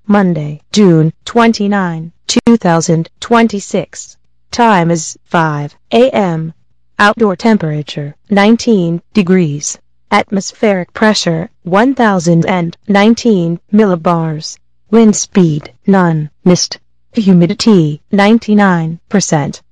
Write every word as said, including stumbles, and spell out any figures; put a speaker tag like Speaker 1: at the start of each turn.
Speaker 1: Monday, June twenty-ninth, two thousand twenty-six. Time is five a m Outdoor temperature nineteen degrees. Atmospheric pressure one thousand nineteen millibars. Wind speed none. Mist. Humidity ninety-nine percent.